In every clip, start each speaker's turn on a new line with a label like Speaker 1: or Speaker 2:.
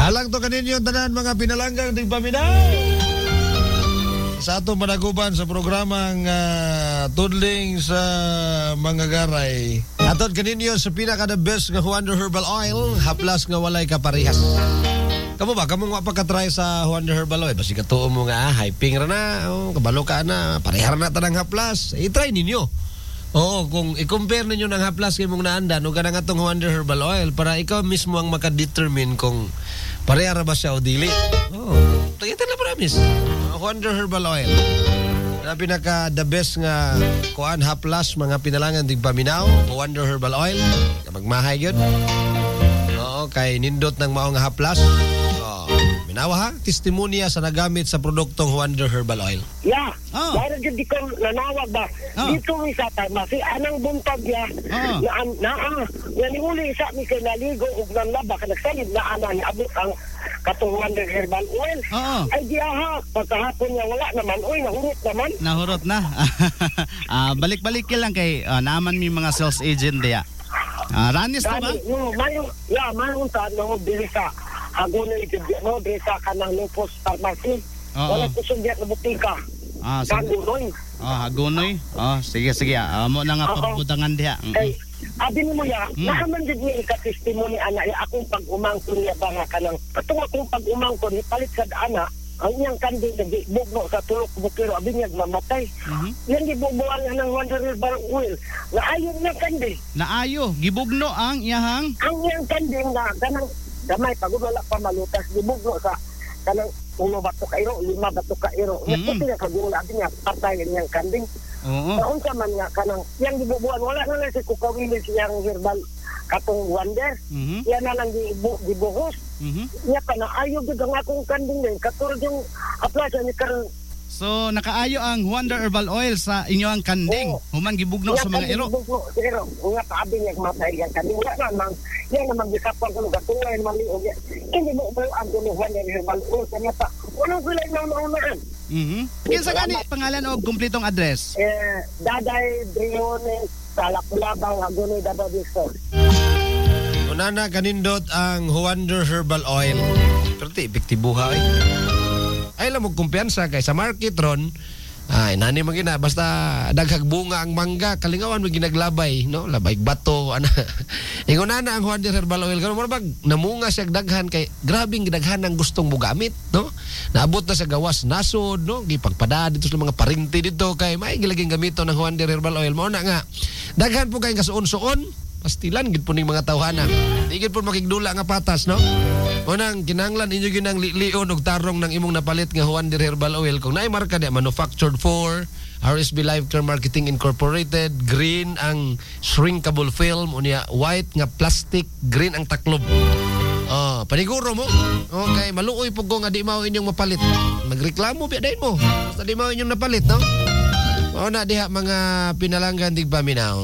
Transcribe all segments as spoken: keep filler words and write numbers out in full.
Speaker 1: Alang to kaninyo tanan mga pinalanggang tigpaminaw. Sa atong managuban sa programang uh, Tudling sa mga garay. Atod kaninyo sa pinaka the best nga Wonder Herbal Oil, haplas nga walay kaparehas. Kamu ba kamo nga pagka-try sa Wonder Herbal Oil? Basi katuo mo nga, hyping ra na, oh, kabalo ka na, parehar na tanang haplas. I-try ninyo. Oo, kung i-compare ninyo ng haplas kay mong naanda, no ganang atong Wonder Herbal Oil para ikaw mismo ang makadetermine kung parehar ba siya o dili. Oo, tagay na promise. Wonder Herbal Oil. Na pinaka the best nga kuan haplas mga pinalangan tigpaminaw, Wonder Herbal Oil. Magmahay gyud. Oo, kay nindot ng mao nga haplas. Oo, minawa ha, testimonya sa nagamit sa produktong Wonder Herbal Oil.
Speaker 2: Yeah.
Speaker 3: Oh.
Speaker 2: Dahil dyan di ko nanawag ba?
Speaker 3: Oh.
Speaker 2: Dito isa tama. Si anang buntag niya.
Speaker 3: Oh.
Speaker 2: Na, na, na, na niuli isa mi kay naligo ug nang laba. Kanagsalid na ana ni abot ang katong Wonder Herbal Oil.
Speaker 3: Oo.
Speaker 2: Ay di aha. Pagkahapon niya wala naman. Uy, nahurot naman.
Speaker 3: Nahurot na. Ah, balik-balik ka lang kay uh, naman mi mga sales agent diya. Ah, ranis na ba?
Speaker 2: Dali, no, mayo, yeah, mayroon ta no dili sa agonoy no dili sa kanang Lupos Pharmacy.
Speaker 3: Oo.
Speaker 2: Wala ko sundya na butika.
Speaker 3: Ah, sige.
Speaker 2: Agonoy.
Speaker 3: Ah, hagonoy. Oh, sige sige. Ah, mo na nga
Speaker 2: Oo.
Speaker 3: pabutangan diha. Mm.
Speaker 2: Kay abi mo ya,
Speaker 3: Mm.
Speaker 2: nakaman jud ni ka-testimony ana ya akong pag-umangkon niya ba nga kanang katong akong pag-umangkon ni palit sa ana ang iyang kanding nagibugno sa tulok bukiro abi niya mamatay.
Speaker 3: Mhm.
Speaker 2: Yan gibubuan nga ng Wonder Herbal Oil. Na ayon na kanding.
Speaker 3: Naayo, gibugno ang iyahang.
Speaker 2: Ang iyang kanding na kanang gamay pagod wala pa malutas gibugno sa kanang ulo bato ka iro, lima bato ka iro.
Speaker 3: Mm.
Speaker 2: Ito nga kagula abi niya patay ang iyang kanding.
Speaker 3: Oo.
Speaker 2: Sa unsa man nga kanang yang gibubuan wala na lang si kukawili siyang herbal katong Wonder.
Speaker 3: Mhm.
Speaker 2: Yan na lang gibu, gibuhos.
Speaker 3: Mhm.
Speaker 2: Nya pa na ayaw gud ang akong kanding din katulad yung aplaza ni karon.
Speaker 3: So nakaayo ang Wonder Herbal Oil sa inyong kanding.
Speaker 2: Oo.
Speaker 3: Human gibugno sa mga iro.
Speaker 2: Pero nga pa abi niya matay yan kanding wala naman. Yan naman gikapan ko gatulay man liog. Hindi mo mo ang kuno Wonder Herbal Oil kanya pa. Wala sila nang naunahan.
Speaker 3: Mhm. Kinsa gani pangalan o kumpletong address?
Speaker 2: Eh Daday Briones Salapulabang Hagonoy Davao del Sur.
Speaker 1: Una na kanindot ang Wonder Herbal Oil. Pero ti epektibo ha eh. Ay lang mo kumpiyansa kay sa market ron. Ay nani man gina basta daghag bunga ang mangga kalingawan mo ginaglabay no labay bato ana. Ingon na na ang Wonder Herbal Oil karon mo bag namunga siya daghan kay grabing gidaghan ang gustong mogamit no. Naabot na sa gawas nasod no gipagpada dito sa mga parinti dito kay may gilaging gamito ng Wonder Herbal Oil mo na nga. Daghan po kay kasuon-suon pastilan gid po ning mga tawhana. Di gid po makigdula nga patas no. Unang kinahanglan inyo ginang lion og tarong ng imong napalit nga Wonder Herbal Oil kung naay marka di manufactured for R S B Life Care Marketing Incorporated, green ang shrinkable film unya white nga plastic, green ang taklob. Oh, paniguro mo. Okay, maluoy pug ko nga di mao inyong mapalit. Magreklamo biya dayon mo. Basta di mao inyong napalit no. Mao na diha mga pinalanggan tigpaminaw.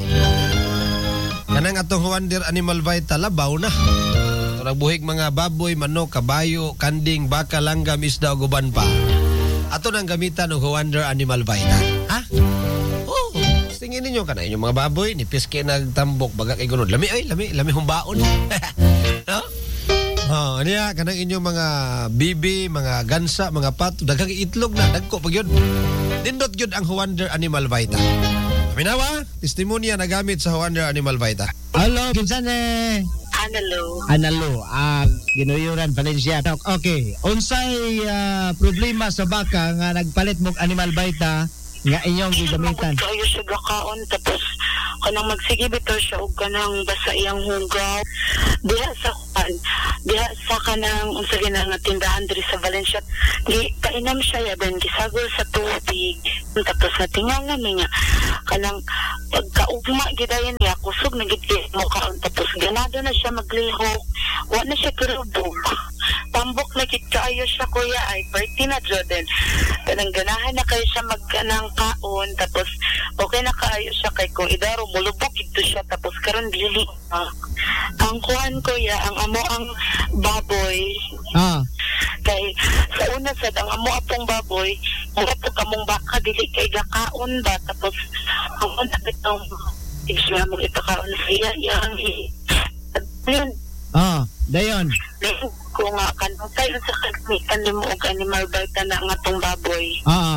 Speaker 1: Kanang atong Wonder Animal Vita labaw na. Nagbuhig mga baboy, manok, kabayo, kanding, baka, langgam, isda o guban pa. Ato nang gamitan ng Wonder Animal Vita. Ha? Oo. Oh, tingin ninyo ka na inyong mga baboy, nipis kayo nagtambok, baga kay gunod. Lami, ay, lami, lami humbaon. No? Oh, niya, kanang inyong mga bibi, mga gansa, mga pato, daghang itlog na, dagko pag yun. Nindot yun ang Wonder Animal Vita. Minawa, testimonya na gamit sa Wonder Animal Vita.
Speaker 4: Hello, kinsan eh?
Speaker 2: Analo.
Speaker 4: Analo, ah, ginuyuran Valencia. Okay, unsay ah, problema sa baka nga nagpalit mong Animal Vita nga inyong gigamitan?
Speaker 5: Kayo siya gakaon tapos kanang magsige bitaw siya og kanang basa iyang hunggaw diha sa kan diha sa kanang unsa ginang nga tindahan diri sa Valencia di kainam siya ya ben gisagol sa tubig tapos natingalan niya kanang pagkaugma gidayon niya kusog na gid mo kaon tapos ganado na siya maglihok wa na siya kirubog tambok na gid kaayo siya kuya ay party na Jordan kanang ganahan na kayo siya magkanang kaon tapos okay na kaayo siya kay kung idaro mulubog ito siya tapos karon dili uh, ang kuan ko ya ang amo ang baboy
Speaker 4: Ah,
Speaker 5: kay sa una sad ang amo atong baboy mura to kamong baka dili kay gakaon ba tapos ang una bitong isya mo ito kaon siya yang yun
Speaker 4: ah. Dayon.
Speaker 5: Dahil ko nga kanong tayo sa kagmitan ni mo og animal vita na nga tong baboy.
Speaker 4: Oo.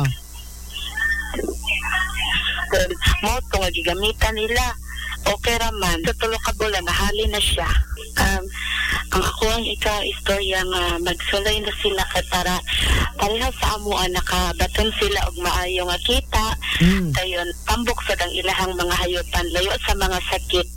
Speaker 5: Mo ito nga gigamitan nila. Okay raman. Sa tulo ka bulan, nahali na siya. Um, ang ako ang ika-istorya nga magsulay na sila kay para pareha sa amuan nakabaton sila og maayo nga kita.
Speaker 4: Mm.
Speaker 5: Dayon, tambok sa dang ilahang mga hayupan, layo sa mga sakit.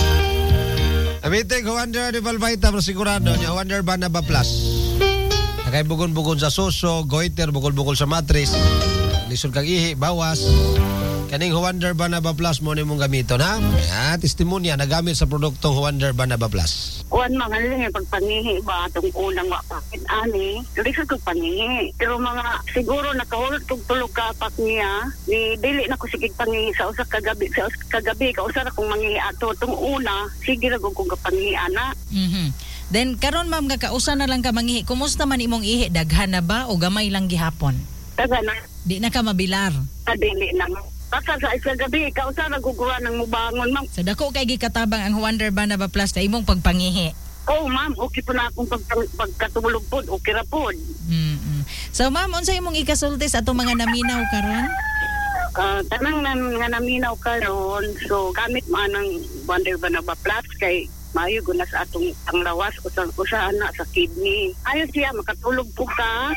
Speaker 1: Amitig, Wonder Animal Vita, pero sigurado niya, Wonder Banaba Plus. Nakay bugon-bugon sa suso, goiter, bukol-bukol sa matris, lisod kag ihi, bawas. Kaning Wonder Banaba Plus mo ni mong gamiton, ha? Ah, testimonya nagamit sa produktong Wonder Banaba Plus.
Speaker 5: Kuan mga lang yung pagpangihi ba itong unang wapakit ani, hindi sa pagpangihi. Pero mga siguro nakahulot kong tulog kapak niya, ni dili na ko sigig pangihi sa usa kagabi, sa usa kagabi, kausa na kong mangihi ato. Itong una, sige na kong kong kapangihi ana.
Speaker 6: Mhm. Then karon ma'am nga kausa na lang ka mangihi. Kumusta man imong ihi, daghan na ba o gamay lang gihapon?
Speaker 5: Taga na,
Speaker 6: Di na ka mabilar.
Speaker 5: kadili na. Basta sa isa gabi, kausa na guguran ng mubangon, ma'am.
Speaker 6: Sa dako kay gikatabang ang Wonder Banaba Plus na imong pagpangihi.
Speaker 5: Oh, ma'am, okay po na akong pag, pagkatulog po, okay ra po.
Speaker 6: Mm. So ma'am, unsa imong ikasulti sa atong mga naminaw karon?
Speaker 5: Uh, tanang na, nga naminaw karon, so gamit man ng Wonder Banaba Plus kay maayo guna sa atong panglawas o sa, o sa anak sa kidney. Ayos siya, makatulog po ka.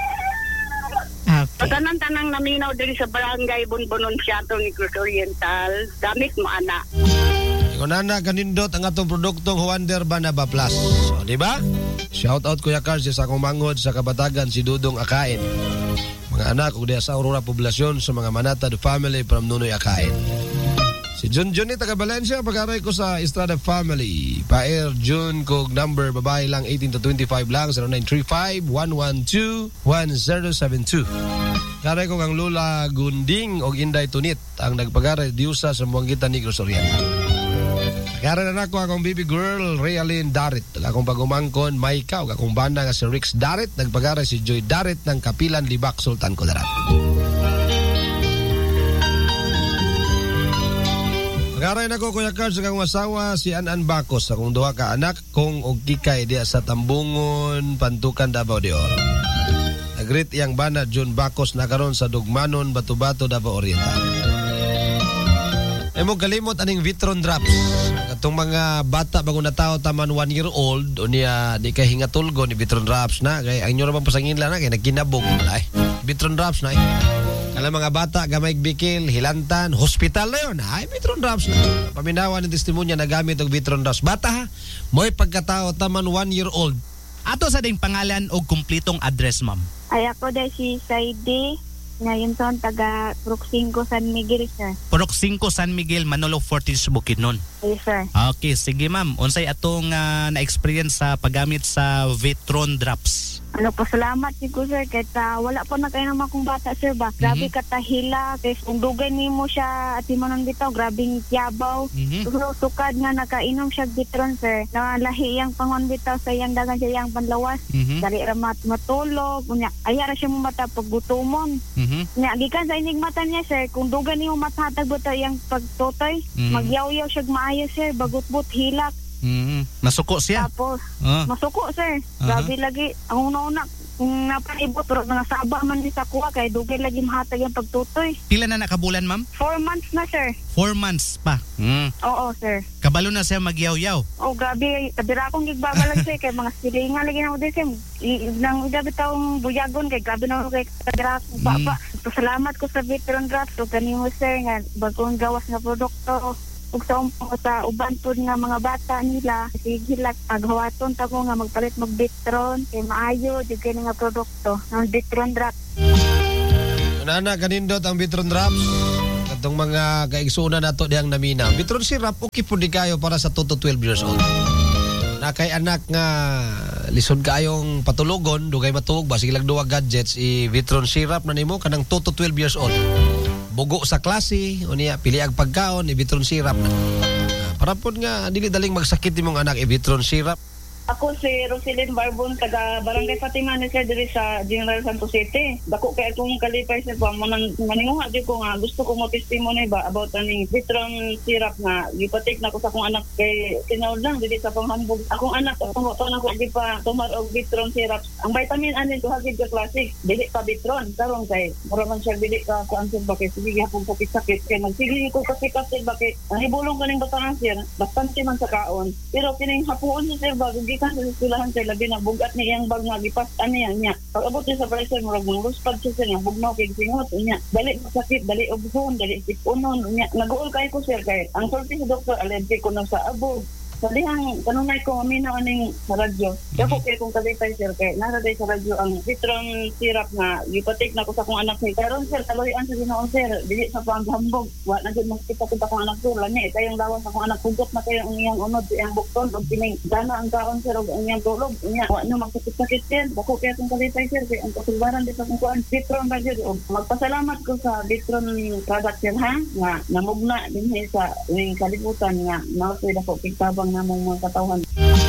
Speaker 6: Okay.
Speaker 5: Patanan-tanang naminaw diri sa barangay Bunbunon Siato ni Cruz Oriental. Gamit mo ana.
Speaker 1: Ikaw na na, ganindot ang atong produktong Wonder Banaba Plus. So, di ba? Shout out Kuya Carl sa akong mangod sa Kabatagan, si Dudong Akain. Mga anak, ug diya sa Aurora Poblasyon sa mga Manatad family from Nunoy Akain. Si Jun Jun ni taga Valencia, pag-aray ko sa Estrada Family. Paer Jun kog number babae lang eighteen to twenty-five lang zero nine three five, one one two, one zero seven two. Karay ko ang Lula Gunding og Inday Tunit ang nagpagaray diusa sa Buanguitan Negros Oriental. Karay na ako akong baby girl Realin Darit. Akong pagumangkon Maika ug akong bana nga si Rix Darit, nagpagaray si Joy Darit ng Kapilan Libak Sultan Kudarat. Pag-aray na ko, Kuya Carl, sa kong asawa, si Anan Bacos, akong duha ka anak, kong og kikay diya sa Tambungon, Pantukan, Davao de Oro. Nagrit iyang bana, June Bacos, na karon sa Dugmanon, Batu-Bato, Davao Oriental. Ay mo kalimot aning Vitron Drops. Katong mga bata bago na tao taman one year old, o niya di kay hingatulgo ni Vitron Drops na, kay ang nyo naman pasangin lang na, kay nagkinabog. Ay, Vitron Drops na, eh. Kala mga bata, gamay bikil, hilantan, hospital na yun. Ay, Vitron Drops na. Paminawan ng testimonya na gamit og Vitron Drops. Bata ha, mo'y pagkatao taman one year old.
Speaker 3: Ato sa ding pangalan o kumplitong address, ma'am.
Speaker 7: Ay ako dahil si Saidi, ngayon son taga Proxinco San Miguel, sir.
Speaker 3: Proxinco San Miguel, Manolo Fortis, Bukidnon.
Speaker 7: Yes, sir.
Speaker 3: Okay, sige ma'am. Unsay atong uh, na-experience sa paggamit sa Vitron Drops?
Speaker 7: Ano po, salamat siguro, sir. Kahit uh, wala po na kayo naman kong bata, sir ba? Grabe
Speaker 3: Mhm.
Speaker 7: katahila. Kasi kung dugay ni mo siya at imanon bitaw, grabing tiyabaw.
Speaker 3: Mhm.
Speaker 7: So, sukad nga nakainom siya Vitron, sir. Nalahi iyang pangon bitaw sa iyang dagan siya iyang panlawas.
Speaker 3: Mhm.
Speaker 7: Dali ramat matulog. Unya, ayara siya mo mata paggutumon.
Speaker 3: Mhm.
Speaker 7: Nya, gikan sa inig mata niya, sir. Kung dugay ni mo mathatag bitaw iyang pagtotoy,
Speaker 3: Mhm.
Speaker 7: magyaw-yaw siya maayo, sir. Bagut-but, hilak.
Speaker 3: Mhm. Masuko siya.
Speaker 7: Tapos,
Speaker 3: Ah.
Speaker 7: masuko, sir. Grabe lagi. Ang una-una, kung napaibot, pero mga saba man din sa kuha, kaya dugay lagi mahatag yung pagtutoy.
Speaker 3: Pila na nakabulan, ma'am?
Speaker 7: Four months na, sir.
Speaker 3: Four months pa. Mm.
Speaker 7: Oo, sir.
Speaker 3: Kabalo na siya magyaw-yaw.
Speaker 7: Oh, grabe. Kabira akong gigbabalag, sir. Kaya mga silingan lagi na ako din, sir. I- Nang gabi taong buyagon, kaya grabe na ako kay kabira akong baba. So, salamat ko sa Vitron Drops. So, kanimo, sir, nga bagong gawas na produkto. Ug sa umpong sa uban po nga mga bata nila, sige lang, paghawaton ta ko nga magpalit mag Vitron, kay maayo, di kay nga produkto, ng Vitron Drops.
Speaker 1: Nana, kanindot ang Vitron Drops. Katong mga kaigsunan nato diyang namina. Vitron syrup, okay po di kayo para sa two to twelve years old. Na kay anak nga lisod kayong patulogon, dugay matug ba sige lang duwa gadgets, i Vitron syrup na nimo kanang two to twelve years old. Bugo sa klase, o niya pili ang pagkaon, i Vitron syrup na. Para po nga dili daling magsakit nimong anak, i Vitron syrup.
Speaker 8: Ako si Roselyn Barbon, taga Barangay Fatima ni sir diri sa General Santos City. Dako kay akong kalipay sir pa mo nang maninguha di ko nga gusto ko mo testimony ba about aning Vitron syrup nga gipatik na ko sa akong anak kay tinood lang dili sa panghambog. Akong anak ako to na ko di pa tumar og Vitron syrup. Ang vitamin anin ko hagid ka classic, dili pa Vitron karon kay mura man siya dili ka ko answer ba kay sige hapon sakit-sakit kay magsige ko kasi-kasi ba kay ang ibulong kaning batangan sir bastante man sa kaon. Pero kining hapon sir ba gikan sa eskwelahan sir labi na bugat ni iyang bag nga gipas ani niya. Pag abot sa pressure murag mangluspad siya sir nga bugnaw kay singot niya. Dali sakit, dali ubhon, dali sipunon niya. Nag-uol kay ko sir kay ang sulti sa doktor allergic ko na sa abog. Sa dihang kanunay ko aminaw aning sa radyo. Dako kay kung kalipay sir kay nara day sa radyo ang Vitron syrup nga gipatik na ko sa akong anak ni. Karon sir kaloyan sa Ginoo sir dili sa panghambog. Wa na gid makita ko sa akong anak sir lani kayong lawas sa akong anak pugot na kayo ang iyang unod iyang bukton ug kining dana ang kaon sir ug ang iyang tulog unya wa na magsakit-sakit sir. Dako kay kung kalipay sir kay ang kasulbaran di sa akong kuan Vitron ba jud ug magpasalamat ko sa Vitron product sir ha nga namugna dinhi sa ning kalibutan nga mao dako kitabang namong mga katawhan.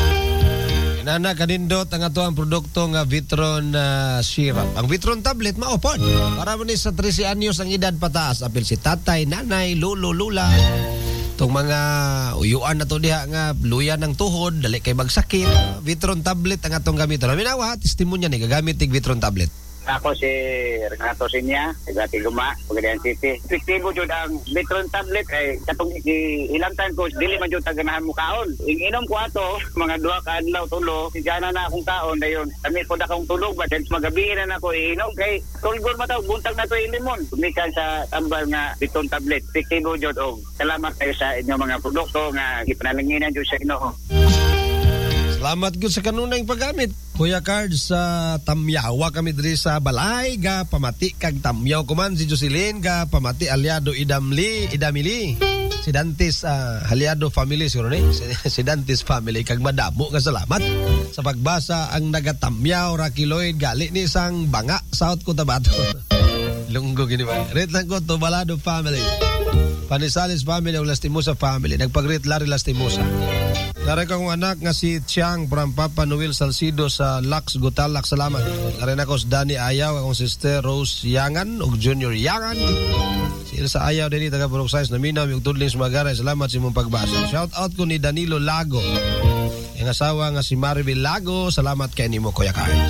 Speaker 1: Nana kanindot ang ato ang produkto nga Vitron uh, syrup. Ang Vitron tablet mao pod. Para man ni sa thirteen anyos ang edad pataas, apil si tatay, nanay, lolo, lula. Tong mga uyuan na to diha nga luya ng tuhod, dali kay magsakit. Vitron tablet ang atong gamiton. Minawa testimonya ni gagamit tig Vitron tablet.
Speaker 9: Ako si Renato Sinya, taga Tiguma, Pagadian City. Efektibo jud ang Vitron tablet kay katong ilamtan ko dili man jud taganahan mo kaon. Inom ko ato mga duha ka adlaw tulo, sigana na akong kaon dayon. Kami pod akong tulog ba since magabi na nako inom kay tulgor mataw buntag na to limon. Tumikan sa tambal nga Vitron tablet. Efektibo jud og salamat kayo sa inyong mga produkto nga gipanalanginan jud sa Ginoo.
Speaker 1: Salamat gyud sa kanunay paggamit. Kuya Card sa Tamyawa kami diri sa Balay ga pamati kag Tamyaw kuman si Jocelyn ga pamati aliado Idamli Idamili. Si Dantes uh, aliado family siguro ni si, si Dantes family kag madamo nga salamat sa pagbasa ang nagatamyaw ra kiloid gali ni sang Banga South Cotabato. Lunggo gini ba. Red lang ko to Balado family. Panisalis family o Lastimosa family. Nagpag-rate Larry Lastimosa. Dari kong anak nga si Chiang from Papa Noel Salcido sa Lax Gutalak. Salamat. Dari na ko si Danny Ayaw, akong sister Rose Yangan o Junior Yangan. Sila sa Ayaw din taga Purok Size na minaw yung tudling sumagaray. Salamat sa mong pagbasa. Shout out ko ni Danilo Lago. Yung asawa nga si Maribel Lago. Salamat kay ni mo Kuya Carlos.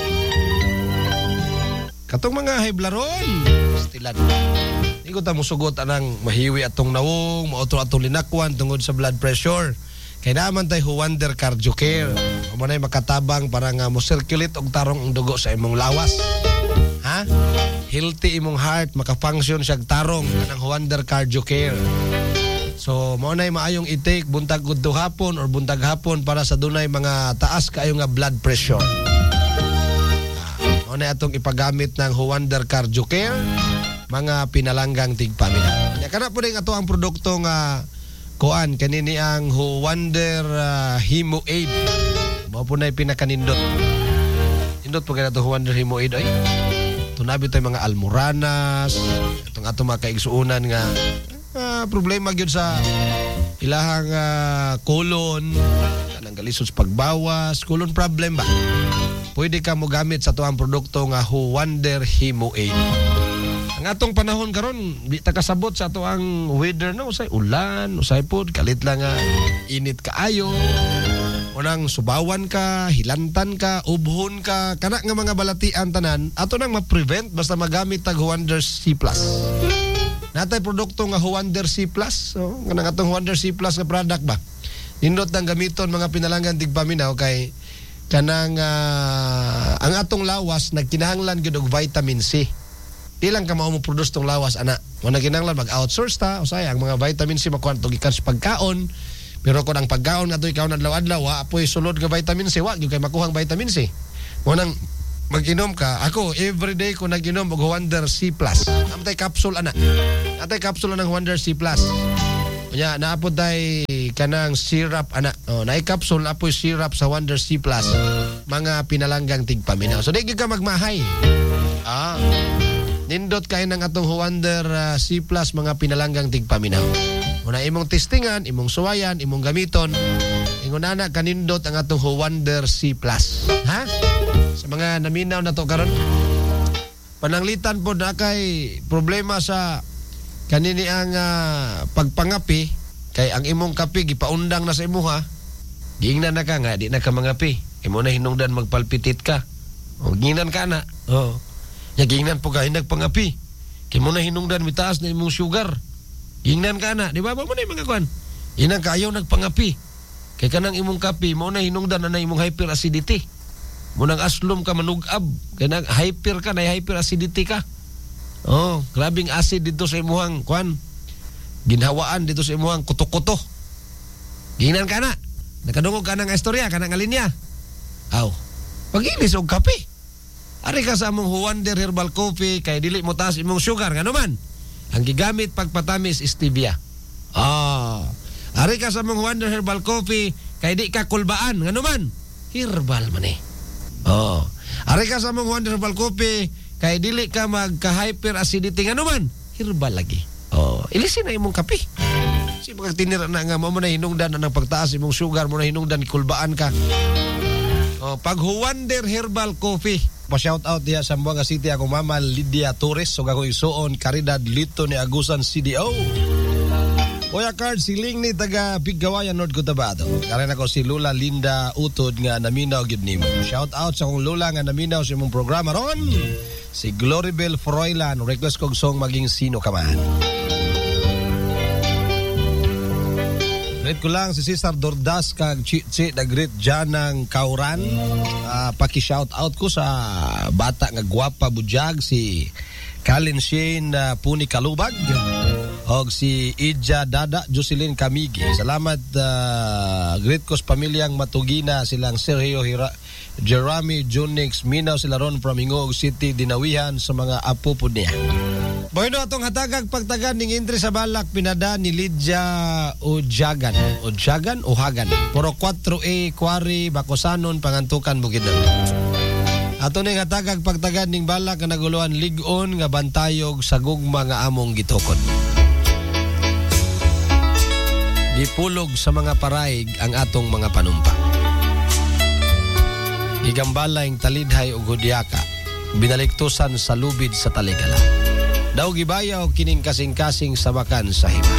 Speaker 1: Katong mga heblaron. Stilan. Hindi ko ta musugot anang mahiwi atong nawong, maotro atong linakwan tungod sa blood pressure. Kaya naman tayo Wonder Cardio Care. O mo na'y makatabang para nga mo circulate og tarong ang dugo sa imong lawas. Ha? Healthy imong heart, makafunction siyag tarong kanang Wonder Cardio Care. So, mo na'y maayong i-take buntag gudto hapon or buntag hapon para sa dunay mga taas kayo nga blood pressure. Mo na'y atong ipagamit ng Wonder Cardio Care, mga pinalanggang tigpamilya. Kaya kana po rin ato ang produkto nga kuan kanini ang Wonder uh, Hemo Aid. Mao po na pinakanindot. Indot po kaya ito Wonder Hemo Aid ay. Tunabi tayo mga almoranas, itong ato mga kaigsuunan nga uh, problema gyud sa ilahang uh, colon, kanang galisod sa pagbawas, colon problem ba? Pwede ka mo gamit sa tuang produkto nga Wonder Hemo Aid. Ang atong panahon karon di ta kasabot sa ato ang weather na usay ulan, usay pod kalit lang nga init kaayo. Unang subawan ka, hilantan ka, ubhon ka, kana nga mga balatian tanan, ato nang ma-prevent basta magamit tag Wonder C plus. Natay produkto nga Wonder C plus, so kanang atong Wonder C plus nga product ba. Nindot nang gamiton mga pinalanggan tigpaminaw kay kanang uh, ang atong lawas nagkinahanglan gyud og vitamin C. Ilang ka mao mo produce tong lawas ana. Mo na kinahanglan mag-outsource ta usay ang mga vitamin C makuha to gikan sa pagkaon. Pero kun ang pagkaon ato ikaw adlaw-adlaw wa apoy sulod nga vitamin C wa gyud kay makuha ang vitamin C. Mo nang mag-inom ka. Ako everyday ko nag-inom og Wonder C plus. Amtay capsule ana. Atay capsule ng Wonder C plus. Nya naapod tay kanang syrup ana. Oh, naay capsule apoy syrup sa Wonder C plus. Mga pinalanggang tigpaminaw. So di gyud ka magmahay. Ah. Nindot kayo ng atong Wonder uh, C plus mga pinalanggang tigpaminaw. Muna imong testingan, imong suwayan, imong gamiton. ingon ana kanindot ang atong Wonder C plus. Ha? Sa mga naminaw na to karon. Pananglitan po na kay problema sa kanini ang uh, pagpangapi kay ang imong kape gipaundang na sa imuha. Giingnan na ka nga di na ka mangapi. Imo na hinungdan magpalpitit ka. O giingnan ka na. Oo. Ya giingnan po ka nagpangapi. Kay mo na hinungdan mitaas na imong sugar. Giingnan ka na, di ba? Ba mo na yung mga kwan. Inang kaayaw nagpangapi. Kay kanang imong kape mo na hinungdan na na imong hyperacidity. Mo nang aslom ka manugab. Kay nang hyper ka na hyperacidity ka. Oh, grabing acid dito sa imuhang kwan. Ginhawaan dito sa imuhang kuto-kuto. Giingnan ka na. Nakadungog ka na nga istorya, ka na nga linya. Aw, pagilis og kape. Ari ka sa among Wonder Herbal Coffee kay dili mo taas imong sugar, nga naman. Ang gigamit pagpatamis stevia. Ah, ari ka sa among Wonder Herbal Coffee kay di ka kulbaan, nga naman. Herbal man eh. Oh, ari ka sa among Wonder Herbal Coffee kay dili ka magka-hyper acidity, nga naman. Herbal lagi. Oh, ilisin na imong kape. Si pag tinira na nga mo na hinungdan na ng pagtaas imong sugar, mo na hinungdan kulbaan ka. Oh, pag Wonder Herbal Coffee. Pa-shout out diya sa Buanga City ako mama Lydia Torres ug ako isuon Caridad Lito ni Agusan C D O. Oya card siling ni taga Biggawayan North Cotabato. Karon ako si Lola Linda Utod nga naminaw gyud nimo. Shout out sa akong lola nga naminaw sa imong programa ron. Si Gloribel Froilan, request kog song maging sino ka man. Great ko lang si Cesar Dordas kag Chichi na great dyan ng Kauran. Uh, paki-shout out ko sa bata nga gwapa budyag si Kalin Shane uh, Puni Kalubag og si Ija Dada Jocelyn Kamigi. Salamat uh, great ko sa pamilyang Matugina silang Sergio Hira Jeremy Junix Minaw sila ron from Ingog City Dinawihan sa mga apo po niya. Bueno, atong hatagag pagtagan ning entry sa balak pinada ni Lydia Ojagan. Ojagan o Hagan. Puro four A Quarry Bacosanon Pangantukan Bukidnon. Ato ning hatagag pagtagan ning balak nga naguluhan lig-on nga bantayog sa gugma nga among gitukod. Gipulog sa mga paraig ang atong mga panumpa. Gigambalay ang talidhay ug hudyaka. Binaliktusan sa lubid sa taligala. Daw gibayaw kining kasing-kasing sabakan sa himay.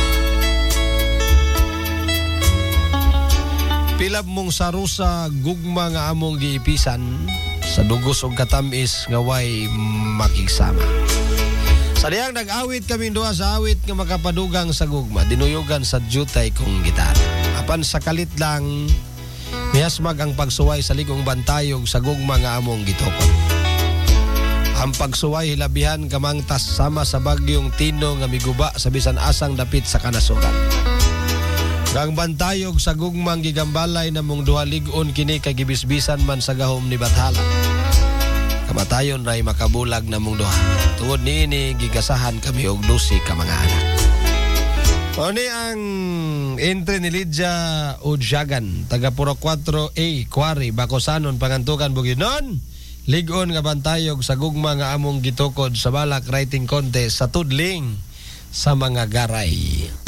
Speaker 1: Pilab mong sarusa gugma nga among giipisan sa dugos ug katamis nga way makigsama. Sa diyang nag-awit kami duha sa awit nga makapadugang sa gugma, dinuyogan sa jutay kong gitara. Apan sa kalit lang, mihasmag ang pagsuway sa ligong bantayog sa gugma nga among gitukod. Ang pagsuway hilabihan kamangtas sama sa bagyong tino nga miguba sa bisan asang dapit sa kanasuran. Gang bantayog sa gugmang gigambalay na mong duha lig-on kini kay gibisbisan man sa gahom ni Bathala. Kamatayon ray makabulag na mong duha. Tungod niini gigasahan kami og dusi ka mga anak. O ni ang entry ni Lydia Ojagan, taga Puro four A Quarry Bacosanon Pangantukan Bukidnon. Lig-on nga bantayog sa gugma nga among gitukod sa balak writing contest sa tudling sa mga garay.